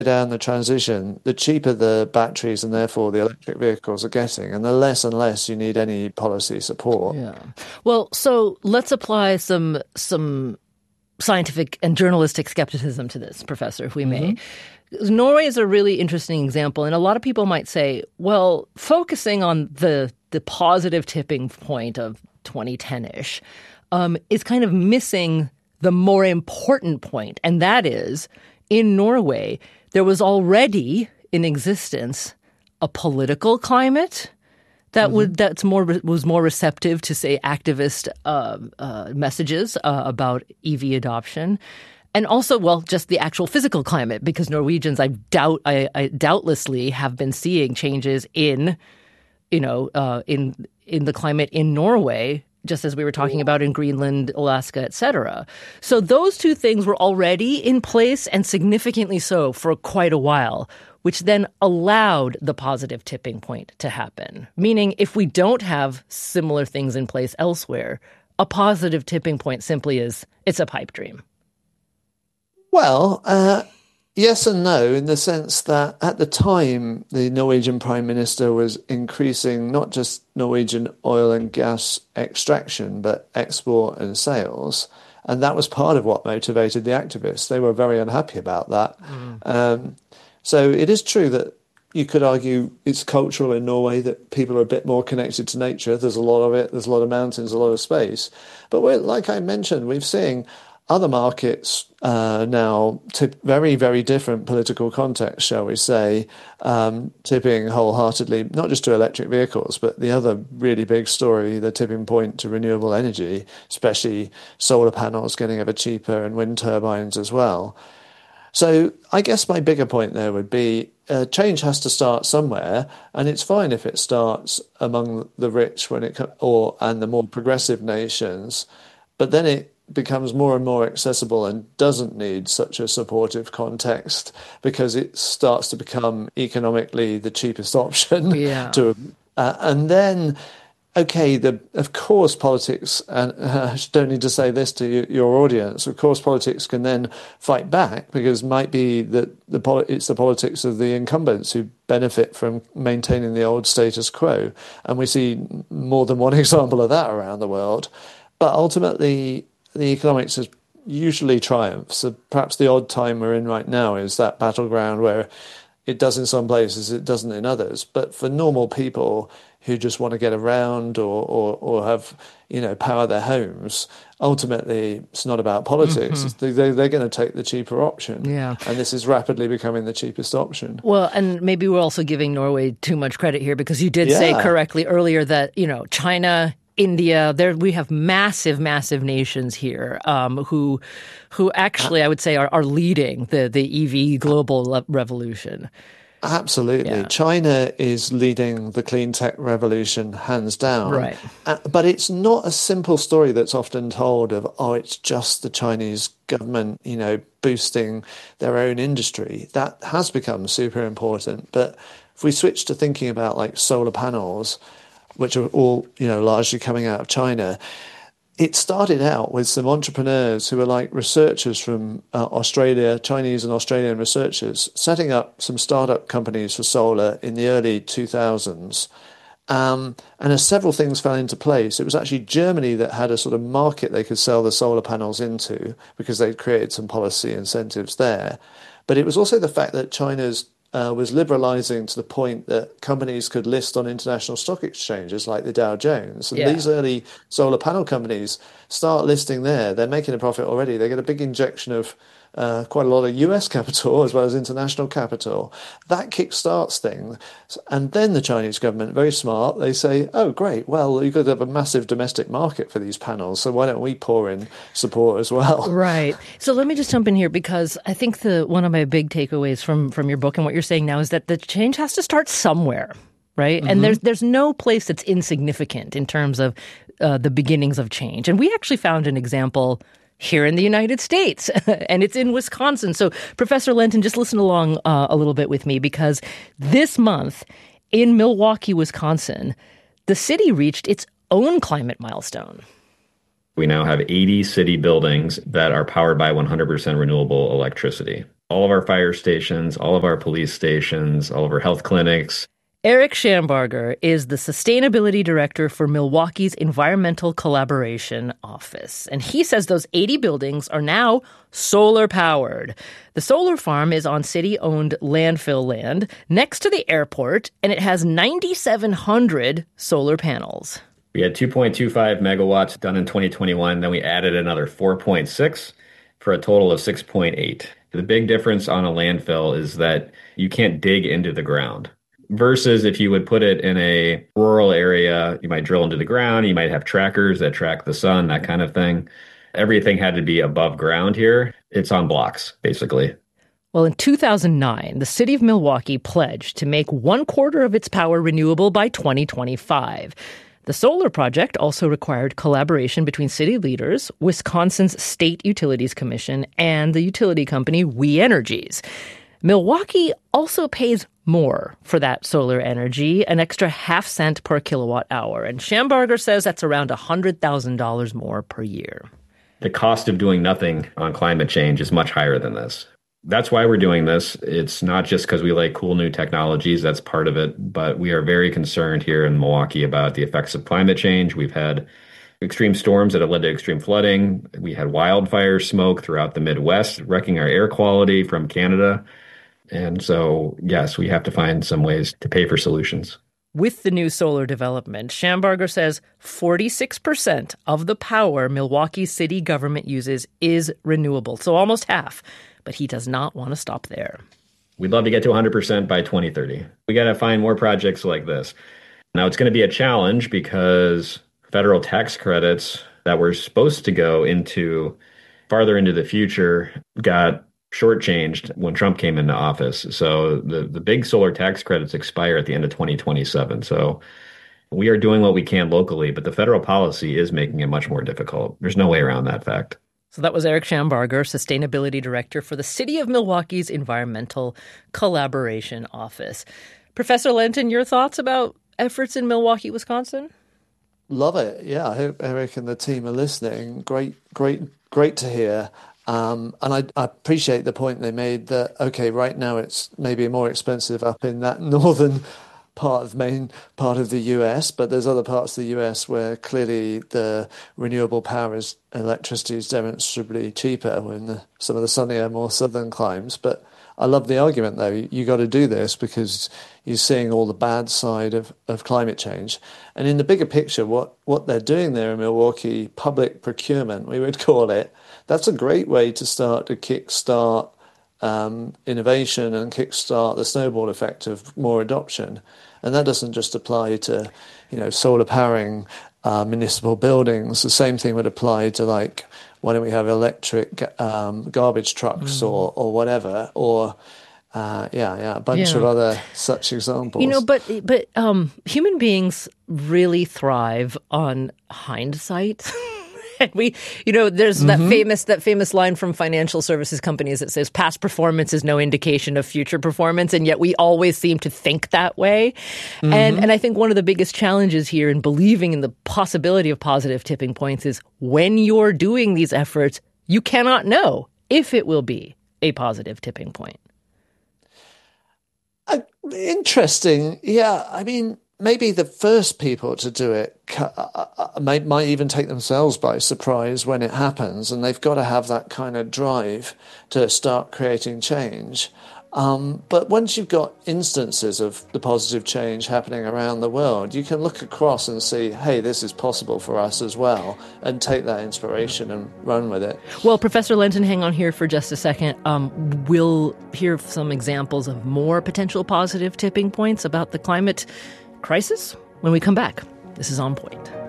down the transition, the cheaper the batteries and therefore the electric vehicles are getting, and the less and less you need any policy support. Yeah. Well, so let's apply some scientific and journalistic skepticism to this, Professor, if we may. Norway is a really interesting example, and a lot of people might say, well, focusing on the positive tipping point of 2010-ish is kind of missing the more important point, and that is, in Norway, there was already in existence a political climate that was more receptive to, say, activist messages about EV adoption, and also, well, just the actual physical climate, because Norwegians, I doubtlessly have been seeing changes in the climate in Norway, just as we were talking about in Greenland, Alaska, et cetera. So those two things were already in place, and significantly so, for quite a while, which then allowed the positive tipping point to happen. Meaning, if we don't have similar things in place elsewhere, a positive tipping point simply it's a pipe dream. Well, yes and no, in the sense that at the time, the Norwegian Prime Minister was increasing not just Norwegian oil and gas extraction, but export and sales. And that was part of what motivated the activists. They were very unhappy about that. So it is true that you could argue it's cultural in Norway that people are a bit more connected to nature. There's a lot of it. There's a lot of mountains, a lot of space. But like I mentioned, we've seen other markets now, very, very different political context, shall we say, tipping wholeheartedly, not just to electric vehicles, but the other really big story, the tipping point to renewable energy, especially solar panels getting ever cheaper and wind turbines as well. So I guess my bigger point there would be change has to start somewhere, and it's fine if it starts among the rich and the more progressive nations, but then it becomes more and more accessible and doesn't need such a supportive context because it starts to become economically the cheapest option. Yeah. And then, okay, of course politics, and I don't need to say this to your audience, of course politics can then fight back because it might be that it's the politics of the incumbents who benefit from maintaining the old status quo. And we see more than one example of that around the world. But ultimately, the economics has usually triumphed. So perhaps the odd time we're in right now is that battleground where it does in some places, it doesn't in others. But for normal people who just want to get around or have, power their homes, ultimately it's not about politics. They're going to take the cheaper option. Yeah. And this is rapidly becoming the cheapest option. Well, and maybe we're also giving Norway too much credit here because you did say correctly earlier that, China, India, we have massive nations here who actually, I would say, are leading the EV global revolution. Absolutely. Yeah. China is leading the clean tech revolution hands down. Right. But it's not a simple story that's often told of, it's just the Chinese government, boosting their own industry. That has become super important. But if we switch to thinking about like solar panels, which are all, largely coming out of China, it started out with some entrepreneurs who were like researchers from Australia, Chinese and Australian researchers, setting up some startup companies for solar in the early 2000s. And as several things fell into place, it was actually Germany that had a sort of market they could sell the solar panels into because they'd created some policy incentives there. But it was also the fact that China's was liberalizing to the point that companies could list on international stock exchanges like the Dow Jones. And these early solar panel companies start listing there. They're making a profit already. They get a big injection of quite a lot of US capital as well as international capital. That kickstarts things. And then the Chinese government, very smart, they say, oh, great, well, you've got to have a massive domestic market for these panels, so why don't we pour in support as well? Right. So let me just jump in here because I think one of my big takeaways from your book and what you're saying now is that the change has to start somewhere. Right. And there's no place that's insignificant in terms of the beginnings of change. And we actually found an example here in the United States, and it's in Wisconsin. So, Professor Lenton, just listen along a little bit with me, because this month in Milwaukee, Wisconsin, the city reached its own climate milestone. We now have 80 city buildings that are powered by 100% renewable electricity. all of our fire stations, all of our police stations, all of our health clinics. Eric Schambarger is the Sustainability Director for Milwaukee's Environmental Collaboration Office. And he says those 80 buildings are now solar-powered. The solar farm is on city-owned landfill land next to the airport, and it has 9,700 solar panels. We had 2.25 megawatts done in 2021. Then we added another 4.6 for a total of 6.8. The big difference on a landfill is that you can't dig into the ground. Versus if you would put it in a rural area, you might drill into the ground, you might have trackers that track the sun, that kind of thing. Everything had to be above ground here. It's on blocks, basically. Well, in 2009, the city of Milwaukee pledged to make 1/4 of its power renewable by 2025. The solar project also required collaboration between city leaders, Wisconsin's State Utilities Commission, and the utility company We Energies. Milwaukee also pays more for that solar energy, an extra half-cent per kilowatt hour. And Schambarger says that's around $100,000 more per year. The cost of doing nothing on climate change is much higher than this. That's why we're doing this. It's not just because we like cool new technologies. That's part of it. But we are very concerned here in Milwaukee about the effects of climate change. We've had extreme storms that have led to extreme flooding. We had wildfire smoke throughout the Midwest, wrecking our air quality from Canada. And so, yes, we have to find some ways to pay for solutions. With the new solar development, Schambarger says 46% of the power Milwaukee's city government uses is renewable, so almost half. But he does not want to stop there. We'd love to get to 100% by 2030. We got to find more projects like this. Now, it's going to be a challenge because federal tax credits that were supposed to go into farther into the future got shortchanged when Trump came into office. So the big solar tax credits expire at the end of 2027. So we are doing what we can locally, but the federal policy is making it much more difficult. There's no way around that fact. So that was Eric Schambarger, Sustainability Director for the City of Milwaukee's Environmental Collaboration Office. Professor Lenton, your thoughts about efforts in Milwaukee, Wisconsin? Love it. Yeah, I hope Eric and the team are listening. Great to hear. And I appreciate the point they made that, okay, right now it's maybe more expensive up in that northern main part of the US, but there's other parts of the US where clearly the renewable power electricity is demonstrably cheaper in some of the sunnier, more southern climes. But I love the argument, though. You got to do this because you're seeing all the bad side of climate change. And in the bigger picture, what they're doing there in Milwaukee, public procurement, we would call it, that's a great way to start to kickstart innovation and kickstart the snowball effect of more adoption. And that doesn't just apply to, solar powering municipal buildings. The same thing would apply to, like, why don't we have electric garbage trucks or whatever, or a bunch of other such examples. But human beings really thrive on hindsight. And there's that famous line from financial services companies that says past performance is no indication of future performance, and yet we always seem to think that way. And I think one of the biggest challenges here in believing in the possibility of positive tipping points is when you're doing these efforts, you cannot know if it will be a positive tipping point. Interesting. Yeah, I mean, maybe the first people to do it might even take themselves by surprise when it happens, and they've got to have that kind of drive to start creating change. But once you've got instances of the positive change happening around the world, you can look across and see, hey, this is possible for us as well, and take that inspiration and run with it. Well, Professor Lenton, hang on here for just a second. We'll hear some examples of more potential positive tipping points about the climate crisis when we come back. This is On Point.